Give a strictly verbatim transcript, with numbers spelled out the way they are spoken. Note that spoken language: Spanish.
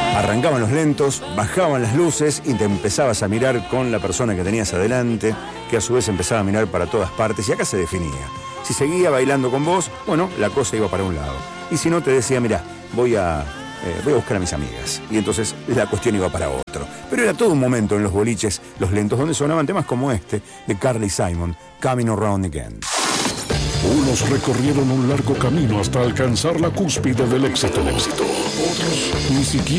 Arrancaban los lentos, bajaban las luces y te empezabas a mirar con la persona que tenías adelante, que a su vez empezaba a mirar para todas partes, y acá se definía. Si seguía bailando con vos, bueno, la cosa iba para un lado. Y si no, te decía, mirá, voy a, eh, voy a buscar a mis amigas. Y entonces la cuestión iba para otro. Pero era todo un momento en los boliches, los lentos, donde sonaban temas como este, de Carly Simon, Coming Around Again. Unos recorrieron un largo camino hasta alcanzar la cúspide del éxito. Otros ni siquiera